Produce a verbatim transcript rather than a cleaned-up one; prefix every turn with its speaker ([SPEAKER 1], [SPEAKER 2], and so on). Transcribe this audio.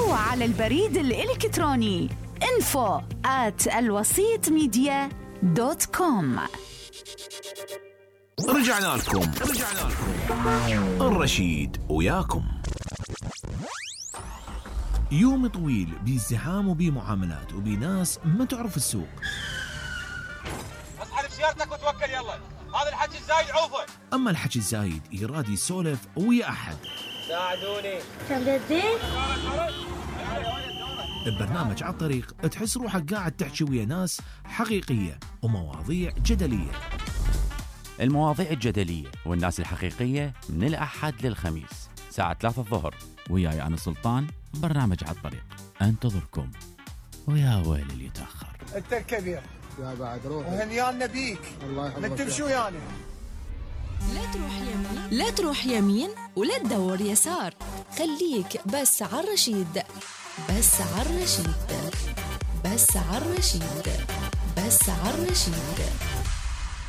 [SPEAKER 1] أو على البريد الإلكتروني info at الوسيط ميديا دوت كوم.
[SPEAKER 2] رجعنا لكم رجعنا لكم الرشيد وياكم. يوم طويل بازدحام وبمعاملات وبناس ما تعرف السوق.
[SPEAKER 3] اسحب سيارتك وتوكل يلا، هذا الحكي الزايد عوفه.
[SPEAKER 2] اما الحكي الزايد يراد يسولف ويا احد.
[SPEAKER 3] ساعدوني.
[SPEAKER 4] تبدين؟
[SPEAKER 2] ببرنامج على الطريق تحس روحك قاعد تحكي ويا ناس حقيقية ومواضيع جدلية.
[SPEAKER 5] المواضيع الجدلية والناس الحقيقية من الأحد للخميس ساعة ثلاثة الظهر، وياي أنا سلطان. برنامج على الطريق انتظركم، ويا ويل اللي يتأخر.
[SPEAKER 6] انت الكبير
[SPEAKER 7] يا بعد روح
[SPEAKER 6] وهنيانا بيك.
[SPEAKER 7] الله يحفظك.
[SPEAKER 6] نتمشوا يعني.
[SPEAKER 8] لا تروح يمين لا تروح يمين ولا تدور يسار، خليك بس على الرشيد، بس على الرشيد، بس على الرشيد، بس على الرشيد.